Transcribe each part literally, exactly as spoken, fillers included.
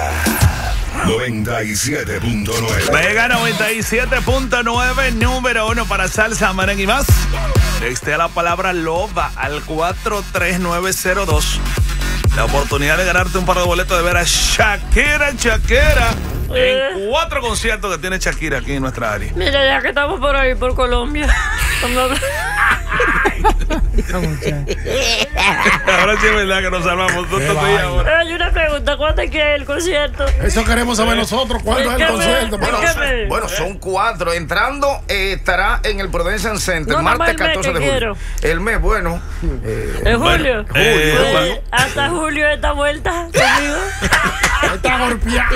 noventa y siete punto nueve. Mega noventa y siete punto nueve, número uno para salsa, merengue y más. Textea la palabra loba al cuatro tres nueve cero dos. La oportunidad de ganarte un par de boletos de ver a Shakira, Shakira en cuatro conciertos que tiene Shakira aquí en nuestra área. Mira, ya que estamos por ahí, por Colombia. Ahora sí es verdad que nos salvamos. Ahora. Hay una pregunta, ¿cuándo es que es el concierto? Eso queremos saber nosotros, ¿cuándo es el concierto? Bueno, son, bueno, son cuatro. Entrando, eh, estará en el Prudential Center, no, martes el catorce de julio. Quiero. El mes, bueno. Eh, ¿En julio? Bueno, eh, julio. bueno. Hasta julio esta vuelta conmigo. Está golpeado.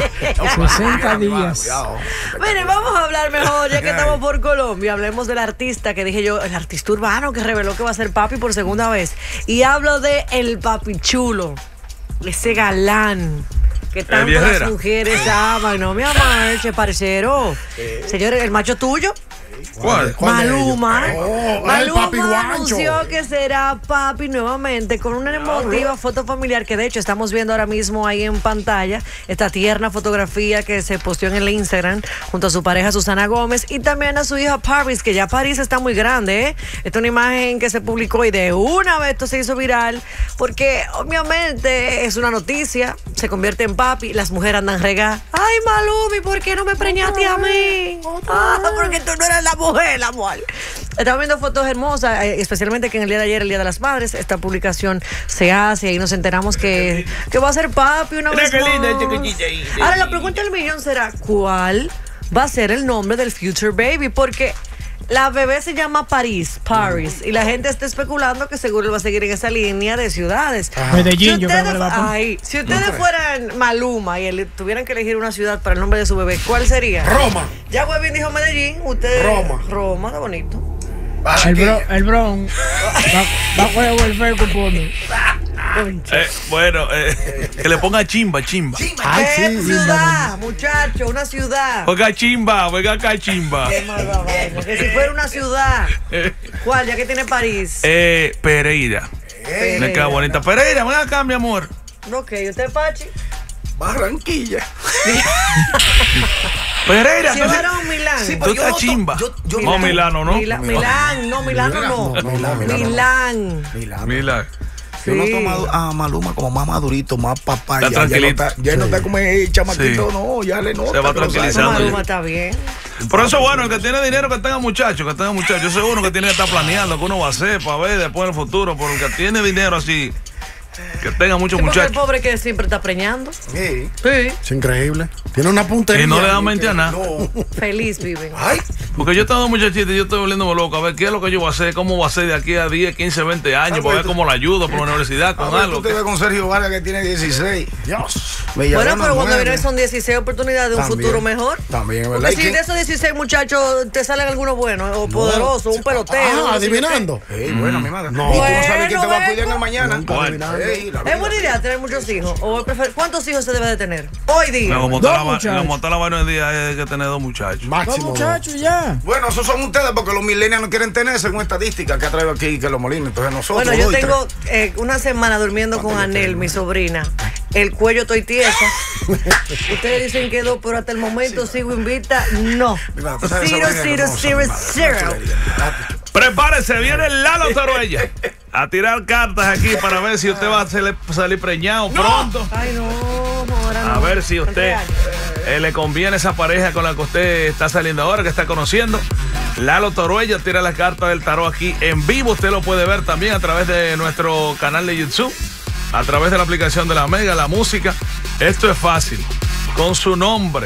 sesenta días. Mire, vamos a hablar mejor, ya que estamos por Colombia. Hablemos del artista que dije yo, el artista urbano que reveló que va a ser papi por segunda vez. Y hablo de el papi chulo, ese galán que tanto las mujeres aman. No, mi amor, ese parcero. Señor, el macho tuyo. ¿Cuál? Maluma. Oh, Maluma papi anunció que será papi nuevamente con una emotiva foto familiar que de hecho estamos viendo ahora mismo ahí en pantalla. Esta tierna fotografía que se posteó en el Instagram junto a su pareja Susana Gómez y también a su hija Paris, que ya Paris está muy grande, ¿eh? Esta es una imagen que se publicó y de una vez esto se hizo viral porque obviamente es una noticia, se convierte en papi, las mujeres andan regadas. Ay, Malumi, ¿por qué no me preñaste a mí? Ah, porque tú no eras la mujer, la mujer. Estamos viendo fotos hermosas, eh, especialmente que en el día de ayer, el Día de las Madres, esta publicación se hace y nos enteramos que, que va a ser papi una vez más. Ahora la pregunta del millón será, ¿cuál va a ser el nombre del future baby? Porque la bebé se llama París, Paris, y la gente está especulando que seguro va a seguir en esa línea de ciudades. Medellín, si yo creo que ustedes, le va a poner. ay, si ustedes fueran Maluma y el, tuvieran que elegir una ciudad para el nombre de su bebé, ¿cuál sería? Roma. Ya Webin dijo Medellín, usted. Roma. Roma, está bonito. El bro, el bron va, va a jugar el feo que pone. Eh, bueno, eh, que le ponga chimba, chimba. Ay, sí, ciudad, muchacho, una ciudad. Juega chimba, juega acá chimba. Qué mala vaina, que si fuera una ciudad. ¿Cuál? Ya que tiene París. Eh, Pereira. Pereira. Me queda bonita. Pereira, ven acá, mi amor. Ok, ¿usted, Pachi? Barranquilla. Pereira. Si fuera un Milán. Sí, Tú estás chimba. Yo, yo, no, Milano, ¿no? Mila, Milán, no, Milano no. No, Milán, Milán. Milán. Milán. Yo no Sí. tomo a Maluma como más madurito, más papá. Está Ya, ya no tranquilito. está, ya no está como el chamaquito, Sí. no, ya le nota. Se va que lo tranquilizando. sabe. Maluma está bien. Por eso, bueno, el que tiene dinero que tenga muchachos, que tenga muchachos. Ese es uno que tiene que estar planeando que uno va a hacer para ver después en el futuro. Porque el que tiene dinero así, que tenga muchos Sí, porque el muchachos. pobre que siempre está preñando. Sí. Sí. Es increíble. Tiene una puntería. Y no le da mente a nada. No. Feliz viven. Ay, Porque yo tengo muchachitos y yo estoy volviéndome loco. A ver qué es lo que yo voy a hacer, cómo voy a hacer de aquí a diez, quince, veinte años. Para ver cómo la ayudo por la universidad a con ver, algo. tú te que- ves con Sergio Vargas que tiene dieciséis. Dios. Bueno, pero cuando vienen son dieciséis oportunidades de un También. futuro mejor. También, ¿verdad? Porque ¿Y si qué? de esos dieciséis muchachos te salen algunos buenos o poderosos, un pelotero. Ah, no sé qué. adivinando. Ey, bueno, mi madre. No. Y tú no sabes quién te va a Bueno, cuidar en la mañana. Nunca adivinando. Ey, la Es vida. buena idea tener muchos hijos. O prefer- ¿Cuántos hijos se debe de tener? Hoy día. No, como Dos está la, va- muchachos. como está la vaina hoy día, hay que tener dos muchachos. Dos Máximo. muchachos ya. Bueno, esos son ustedes porque los millennials no quieren tener según estadística que ha traído aquí que los Molinos. Entonces nosotros. Bueno, yo dos y tengo eh, una semana durmiendo con Anel, mi sobrina. El cuello estoy tiesa. Ustedes dicen que dos, pero hasta el momento sigo invicta. No. Mira, tú sabes Cero, esa vaina cero, hermosa, cero, mi madre, cero. una chulería. Prepárese, viene Lalo Toruella a tirar cartas aquí para ver si usted va a salir, salir preñado pronto. Ay, no, ahora no. A ver si usted Cumpleaños. eh, le conviene esa pareja con la que usted está saliendo ahora, que está conociendo. Lalo Toruella tira las cartas del tarot aquí en vivo. Usted lo puede ver también a través de nuestro canal de YouTube, a través de la aplicación de la Mega, la música. Esto es fácil. Con su nombre,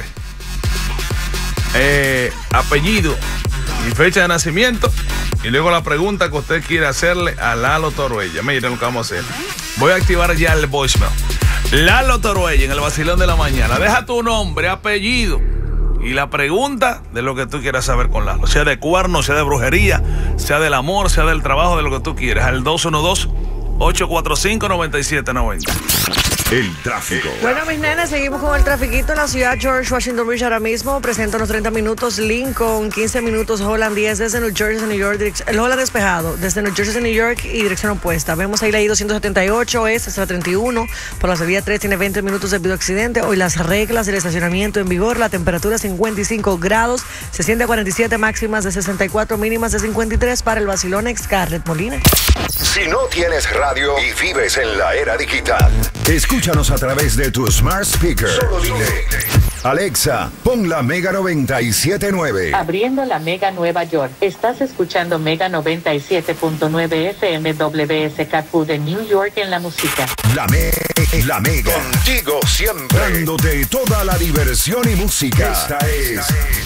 eh, apellido y fecha de nacimiento. Y luego la pregunta que usted quiere hacerle a Lalo Toruella. Miren lo que vamos a hacer. Voy a activar ya el voicemail. Lalo Toruella en el vacilón de la mañana. Deja tu nombre, apellido y la pregunta de lo que tú quieras saber con Lalo. Sea de cuerno, sea de brujería, sea del amor, sea del trabajo, de lo que tú quieras. Al dos uno dos, ocho cuatro cinco, nueve siete nueve cero. El tráfico. Bueno, mis nenes, seguimos con el trafiquito en la ciudad George Washington Bridge ahora mismo. Presenta unos treinta minutos. Lincoln, quince minutos. Holland, diez desde New Jersey a New York. El Holland despejado desde New Jersey a New York y dirección opuesta. Vemos ahí la I doscientos setenta y ocho, es hasta la treinta y uno. Por la salida tres tiene veinte minutos debido a accidente. Hoy las reglas del estacionamiento en vigor. La temperatura cincuenta y cinco grados. Se siente a cuarenta y siete, máximas de sesenta y cuatro, mínimas de cincuenta y tres para el vacilón Scarlett Molina. Si no tienes radio y vives en la era digital, escúchanos a través de tu smart speaker. Solo dile: Alexa, pon la Mega noventa y siete punto nueve. Abriendo la Mega Nueva York. Estás escuchando Mega noventa y siete punto nueve F M W S K Q de New York en la música. La, me la Mega. Contigo siempre. Dándote toda la diversión y música. Esta es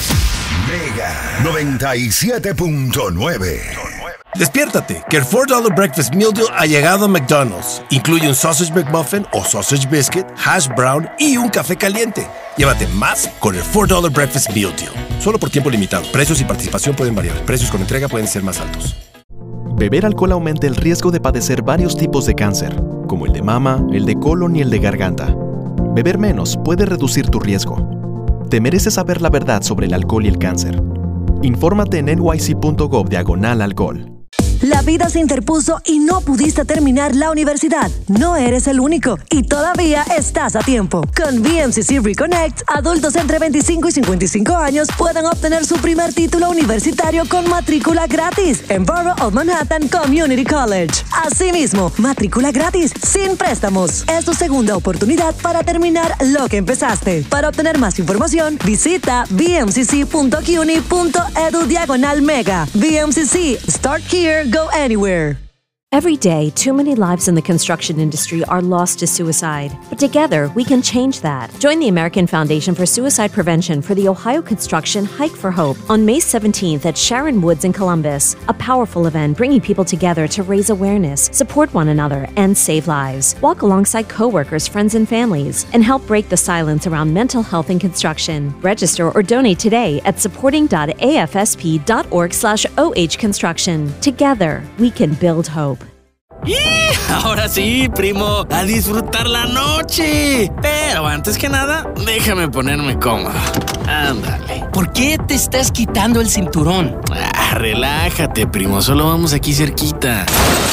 Mega noventa y siete punto nueve. Despiértate, que el four dollar Breakfast Meal Deal ha llegado a McDonald's. Incluye un Sausage McMuffin o Sausage Biscuit, Hash Brown y un café caliente. Llévate más con el four dollar Breakfast Meal Deal. Solo por tiempo limitado. Precios y participación pueden variar. Precios con entrega pueden ser más altos. Beber alcohol aumenta el riesgo de padecer varios tipos de cáncer, como el de mama, el de colon y el de garganta. Beber menos puede reducir tu riesgo. Te mereces saber la verdad sobre el alcohol y el cáncer. Infórmate en N Y C punto gov diagonal alcohol. La vida se interpuso y no pudiste terminar la universidad. No eres el único y todavía estás a tiempo. Con V M C C Reconnect, adultos entre veinticinco y cincuenta y cinco años pueden obtener su primer título universitario con matrícula gratis en Borough of Manhattan Community College. Asimismo, matrícula gratis sin préstamos. Es tu segunda oportunidad para terminar lo que empezaste. Para obtener más información, visita v m c c punto c u n y punto e d u diagonal mega. V M C C, start here, go anywhere. Every day, too many lives in the construction industry are lost to suicide. But together, we can change that. Join the American Foundation for Suicide Prevention for the Ohio Construction Hike for Hope on May seventeenth at Sharon Woods in Columbus. A powerful event bringing people together to raise awareness, support one another, and save lives. Walk alongside coworkers, friends, and families, and help break the silence around mental health in construction. Register or donate today at supporting dot a f s p dot org slash o h construction. Together, we can build hope. ¡Y! Ahora sí, primo, a disfrutar la noche. Pero antes que nada, déjame ponerme cómodo. Ándale. ¿Por qué te estás quitando el cinturón? Ah, relájate, primo, solo vamos aquí cerquita.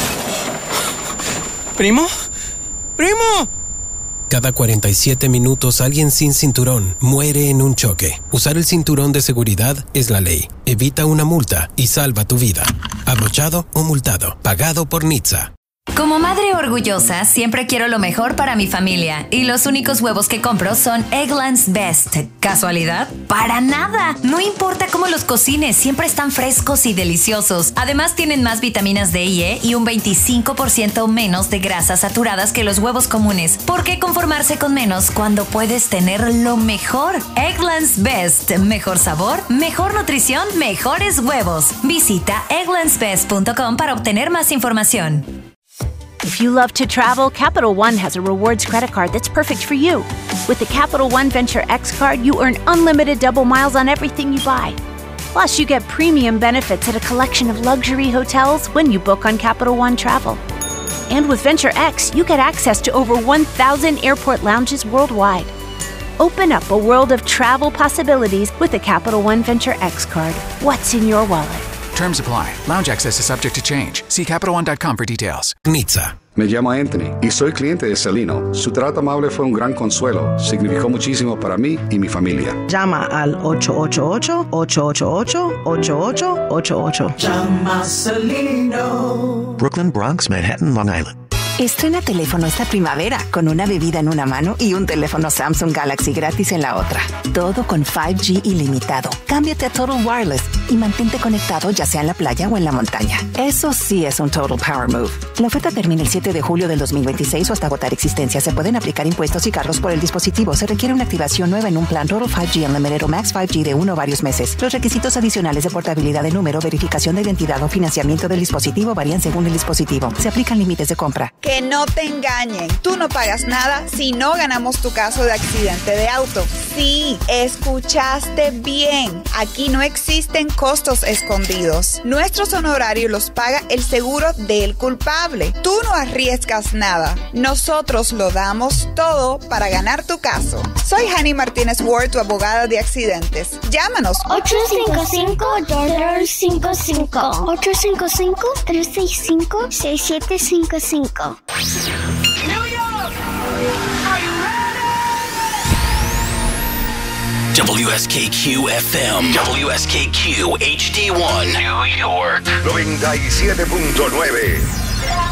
¿Primo? ¡Primo! Cada cuarenta y siete minutos alguien sin cinturón muere en un choque. Usar el cinturón de seguridad es la ley. Evita una multa y salva tu vida. Abrochado o multado. Pagado por N H T S A. Como madre orgullosa, siempre quiero lo mejor para mi familia. Y los únicos huevos que compro son Eggland's Best. ¿Casualidad? ¡Para nada! No importa cómo los cocines, siempre están frescos y deliciosos. Además, tienen más vitaminas D y E y un veinticinco por ciento menos de grasas saturadas que los huevos comunes. ¿Por qué conformarse con menos cuando puedes tener lo mejor? Eggland's Best. Mejor sabor, mejor nutrición, mejores huevos. Visita egglands best punto com para obtener más información. If you love to travel, Capital One has a rewards credit card that's perfect for you. With the Capital One Venture X card, you earn unlimited double miles on everything you buy. Plus, you get premium benefits at a collection of luxury hotels when you book on Capital One Travel. And with Venture X, you get access to over one thousand airport lounges worldwide. Open up a world of travel possibilities with the Capital One Venture X card. What's in your wallet? Terms apply. Lounge access is subject to change. See Capital One dot com for details. N H T S A. Me llamo Anthony y soy cliente de Celino. Su trato amable fue un gran consuelo. Significó muchísimo para mí y mi familia. Llama al ocho ocho ocho, ocho ocho ocho, ocho ocho ocho ocho. Llama Celino. Brooklyn, Bronx, Manhattan, Long Island. Estrena teléfono esta primavera con una bebida en una mano y un teléfono Samsung Galaxy gratis en la otra. Todo con cinco G ilimitado. Cámbiate a Total Wireless y mantente conectado ya sea en la playa o en la montaña. Eso sí es un Total Power Move. La oferta termina el siete de julio del dos mil veintiséis o hasta agotar existencia. Se pueden aplicar impuestos y cargos por el dispositivo. Se requiere una activación nueva en un plan Total cinco G Unlimited o Max cinco G de uno o varios meses. Los requisitos adicionales de portabilidad de número, verificación de identidad o financiamiento del dispositivo varían según el dispositivo. Se aplican límites de compra. Que no te engañen. Tú no pagas nada si no ganamos tu caso de accidente de auto. Sí, escuchaste bien. Aquí no existen costos escondidos. Nuestros honorarios los paga el seguro del culpable. Tú no arriesgas nada. Nosotros lo damos todo para ganar tu caso. Soy Hani Martínez Ward, tu abogada de accidentes. Llámanos. ocho cinco cinco, dos dos cinco cinco. ocho cinco cinco, tres seis cinco, seis siete cinco cinco. W S K Q F M, W S K Q H D one, New York. noventa y siete punto nueve.